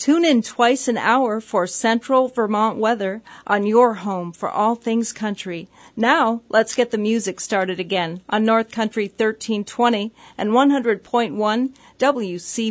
Tune in twice an hour for Central Vermont weather on your home for all things country. Now, let's get the music started again on North Country 1320 and 100.1 WC.